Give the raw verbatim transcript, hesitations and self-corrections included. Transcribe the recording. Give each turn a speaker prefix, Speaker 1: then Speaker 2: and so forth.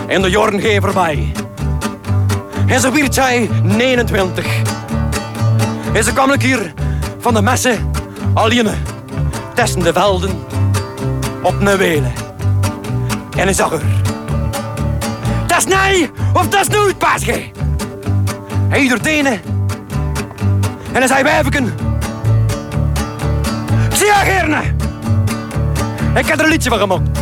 Speaker 1: En de jaren gaan voorbij. En zo werd zij negenentwintig. En ze kwam een keer van de messen alleen tussen de velden op een welen. En hij zag haar. Dat is nee of dat is nooit, paasje. Hij doet ene. En hij zei, wijfken. Ik zie haar gerne. Ik heb er een liedje van gemaakt.